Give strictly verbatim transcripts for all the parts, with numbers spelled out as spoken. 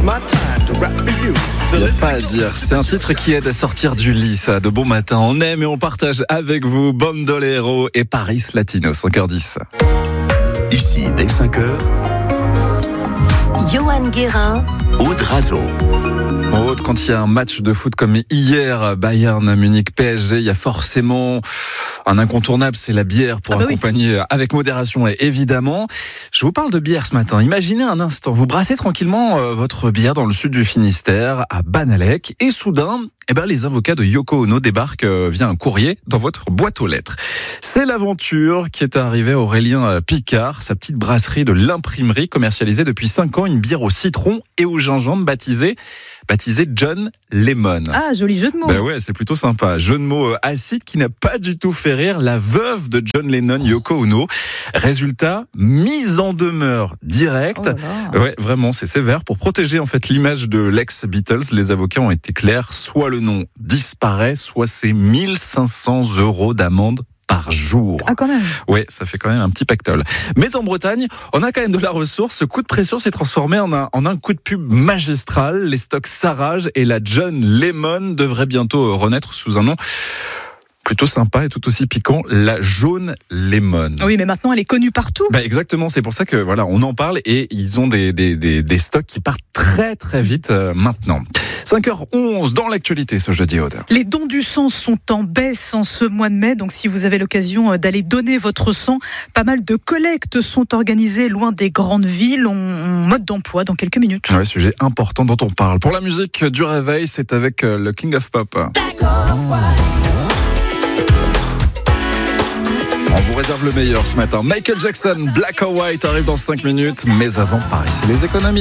Il n'y a pas à dire, c'est un titre qui aide à sortir du lit, ça, de bon matin. On aime et on partage avec vous Bandolero et Paris Latino, cinq heures dix. Ici, dès cinq heures, Johan Guérin, Aude Razo. Aude, quand il y a un match de foot comme hier, Bayern, Munich, P S G, il y a forcément un incontournable, c'est la bière pour ah bah accompagner oui. avec modération et évidemment. Je vous parle de bière ce matin. Imaginez un instant, vous brassez tranquillement euh, votre bière dans le sud du Finistère, à Banalec, et soudain, eh ben, les avocats de Yoko Ono débarquent euh, via un courrier dans votre boîte aux lettres. C'est l'aventure qui est arrivée à Aurélien Picard, sa petite brasserie de l'imprimerie, commercialisée depuis cinq ans, une bière au citron et au gingembre baptisée baptisé John Lemon. Ah, joli jeu de mots. Ben ouais, c'est plutôt sympa. Jeu de mots euh, acide qui n'a pas du tout fait rire la veuve de John Lennon, Yoko Ono. Résultat, mise en demeure directe. Oh ouais, vraiment, c'est sévère. Pour protéger en fait l'image de l'ex-Beatles, les avocats ont été clairs. Soit le nom disparaît, soit c'est mille cinq cents euros d'amende par jour. Ah, quand même. Ouais, ça fait quand même un petit pactole. Mais en Bretagne, on a quand même de la ressource. Ce coup de pression s'est transformé en un, en un coup de pub magistral. Les stocks s'arrachent et la John Lemon devrait bientôt renaître sous un nom plutôt sympa et tout aussi piquant, la jaune lemon. Oui, mais maintenant elle est connue partout. Bah exactement, c'est pour ça que voilà, on en parle et ils ont des des des, des stocks qui partent très très vite euh, maintenant. cinq heures onze dans l'actualité ce jeudi, Aude. Les dons du sang sont en baisse en ce mois de mai, donc si vous avez l'occasion d'aller donner votre sang, pas mal de collectes sont organisées loin des grandes villes. On, on mode d'emploi dans quelques minutes. Ouais, sujet important dont on parle. Pour la musique du réveil, c'est avec le King of Pop. On vous réserve le meilleur ce matin. Michael Jackson, Black or White arrive dans cinq minutes. Mais avant, par ici les économies.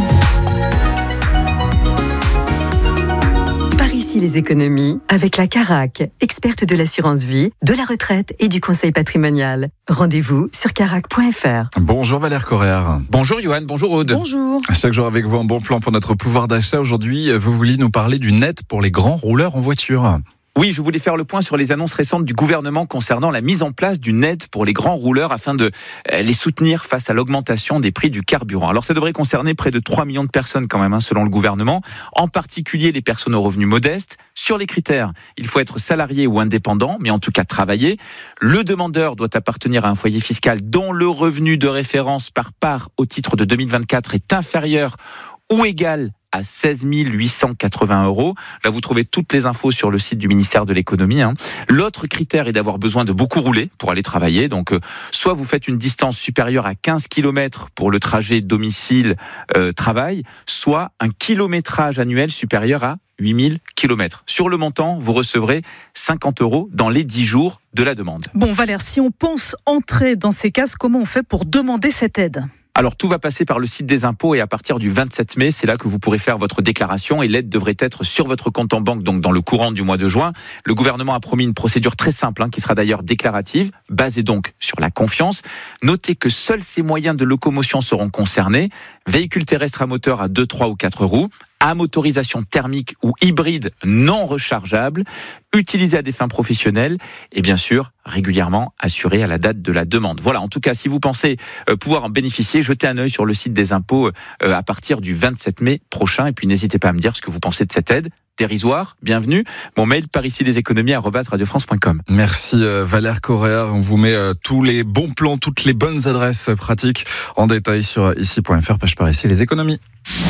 Par ici les économies, avec la Carac, experte de l'assurance vie, de la retraite et du conseil patrimonial. Rendez-vous sur carac point f r. Bonjour Valère Correa. Bonjour Johan, bonjour Aude. Bonjour. Chaque jour avec vous, un bon plan pour notre pouvoir d'achat. Aujourd'hui, vous vouliez nous parler d'une aide pour les grands rouleurs en voiture. Oui, je voulais faire le point sur les annonces récentes du gouvernement concernant la mise en place d'une aide pour les grands rouleurs afin de les soutenir face à l'augmentation des prix du carburant. Alors ça devrait concerner près de trois millions de personnes quand même, hein, selon le gouvernement, en particulier les personnes aux revenus modestes. Sur les critères, il faut être salarié ou indépendant, mais en tout cas travailler. Le demandeur doit appartenir à un foyer fiscal dont le revenu de référence par part au titre de deux mille vingt-quatre est inférieur ou égal à seize mille huit cent quatre-vingts euros. Là, vous trouvez toutes les infos sur le site du ministère de l'économie. Hein. L'autre critère est d'avoir besoin de beaucoup rouler pour aller travailler. Donc, euh, soit vous faites une distance supérieure à quinze kilomètres pour le trajet domicile-travail, euh, soit un kilométrage annuel supérieur à huit mille kilomètres. Sur le montant, vous recevrez cinquante euros dans les dix jours de la demande. Bon, Valère, si on pense entrer dans ces cases, comment on fait pour demander cette aide ? Alors, tout va passer par le site des impôts et à partir du vingt-sept mai, c'est là que vous pourrez faire votre déclaration et l'aide devrait être sur votre compte en banque, donc dans le courant du mois de juin. Le gouvernement a promis une procédure très simple, hein, qui sera d'ailleurs déclarative, basée donc sur la confiance. Notez que seuls ces moyens de locomotion seront concernés. Véhicules terrestres à moteur à deux, trois ou quatre roues, à motorisation thermique ou hybride non rechargeable, utilisé à des fins professionnelles et bien sûr régulièrement assuré à la date de la demande. Voilà, en tout cas, si vous pensez pouvoir en bénéficier, jetez un œil sur le site des impôts à partir du vingt-sept mai prochain et puis n'hésitez pas à me dire ce que vous pensez de cette aide. Dérisoire, bienvenue. Mon mail par ici les économies arobase radio france point com. Merci euh, Valère Correa. On vous met euh, tous les bons plans, toutes les bonnes adresses pratiques en détail sur ici point f r, page par ici les économies.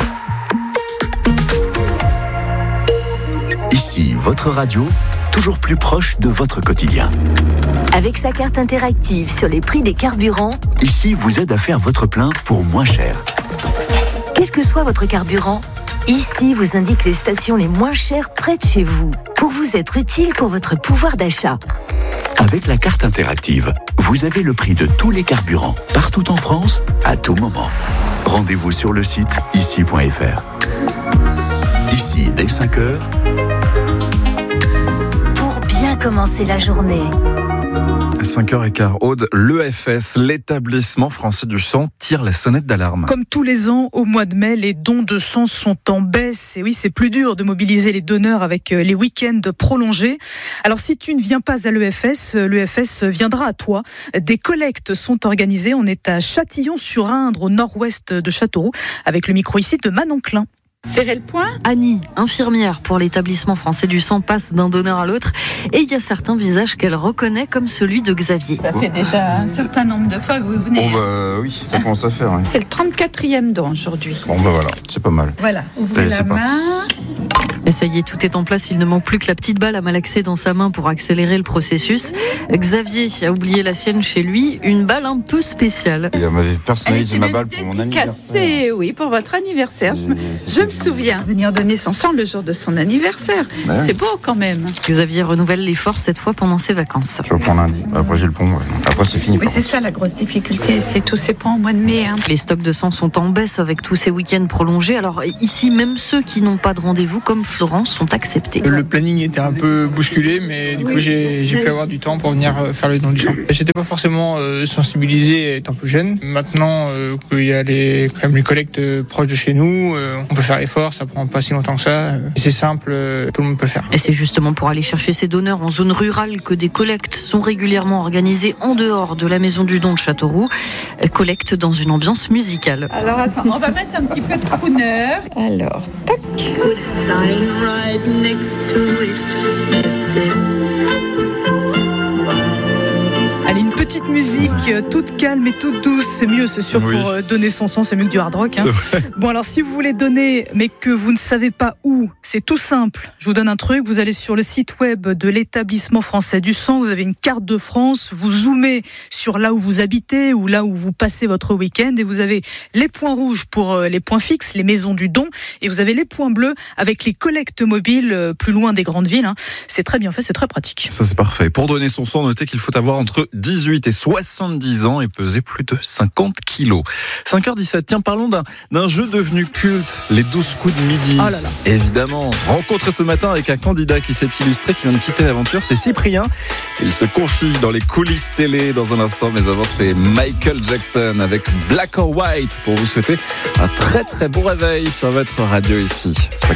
Ici, votre radio, toujours plus proche de votre quotidien. Avec sa carte interactive sur les prix des carburants, Ici vous aide à faire votre plein pour moins cher. quel que soit votre carburant, Ici vous indique les stations les moins chères près de chez vous, pour vous être utile pour votre pouvoir d'achat. Avec la carte interactive, vous avez le prix de tous les carburants, partout en France, à tout moment. Rendez-vous sur le site ici point f r. Ici, dès cinq heures, Pour bien commencer la journée. cinq heures quinze, Aude, l'E F S, l'établissement français du sang, tire la sonnette d'alarme. Comme tous les ans, au mois de mai, les dons de sang sont en baisse. Et oui, c'est plus dur de mobiliser les donneurs avec les week-ends prolongés. Alors, si tu ne viens pas à l'E F S, l'E F S viendra à toi. Des collectes sont organisées. On est à Châtillon-sur-Indre, au nord-ouest de Châteauroux, avec le micro ici de Manon Klein. Serrez le poing. Annie, infirmière pour l'établissement français du sang, passe d'un donneur à l'autre et il y a certains visages qu'elle reconnaît comme celui de Xavier. Ça fait déjà un certain nombre de fois que vous venez. Bon bah oui, ça commence à faire. Hein. C'est le trente-quatrième don aujourd'hui. Bon bah voilà, c'est pas mal. Voilà, ouvrez Allez, la main. Et ça y est, tout est en place. Il ne manque plus que la petite balle à malaxer dans sa main pour accélérer le processus. Xavier a oublié la sienne chez lui, une balle un peu spéciale. Il m'avait personnalisé ma balle pour mon anniversaire. Cassé, oui, pour votre anniversaire. Je me, je me souviens. Venir donner son sang le jour de son anniversaire. Ben c'est oui. beau quand même. Xavier renouvelle l'effort cette fois pendant ses vacances. Je reprends lundi. Après j'ai le pont. Ouais. Après c'est fini. Oui, c'est ça la grosse difficulté. C'est tous ces ponts au mois de mai. Hein. Les stocks de sang sont en baisse avec tous ces week-ends prolongés. Alors ici, même ceux qui n'ont pas de rendez-vous, comme Florent, sont acceptés. Le planning était un peu bousculé, mais du coup j'ai, j'ai pu avoir du temps pour venir faire le don du sang. J'étais pas forcément euh, sensibilisé étant plus jeune. Maintenant euh, qu'il y a les, quand même les collectes euh, proches de chez nous, euh, on peut faire l'effort, ça prend pas si longtemps que ça. Euh, c'est simple, euh, tout le monde peut le faire. Et c'est justement pour aller chercher ces donneurs en zone rurale que des collectes sont régulièrement organisées en dehors de la maison du don de Châteauroux. Collecte dans une ambiance musicale. Alors attends, on va mettre un petit peu de crooner. Alors, tac. Allez, une petite musique euh, toute calme et toute douce, c'est mieux, c'est sûr, Oui. pour euh, donner son son, c'est mieux que du hard rock. Hein. Bon, alors si vous voulez donner, mais que vous ne savez pas où, c'est tout simple. Je vous donne un truc, vous allez sur le site web de l'établissement français du sang, vous avez une carte de France, vous zoomez sur là où vous habitez ou là où vous passez votre week-end et vous avez les points rouges pour euh, les points fixes, les maisons du don, et vous avez les points bleus avec les collectes mobiles euh, plus loin des grandes villes. Hein. C'est très bien fait, c'est très pratique. Ça c'est parfait. Pour donner son sang, notez qu'il faut avoir entre dix-huit et soixante-dix ans et peser plus de cinquante kilos. cinq heures dix-sept, tiens, parlons d'un, d'un jeu devenu culte, les douze coups de midi. Oh là là. Évidemment, rencontre ce matin avec un candidat qui s'est illustré, qui vient de quitter l'aventure, c'est Cyprien. Il se confie dans les coulisses télé dans un instant, mais avant c'est Michael Jackson avec Black or White pour vous souhaiter un très très bon réveil sur votre radio ici. cinq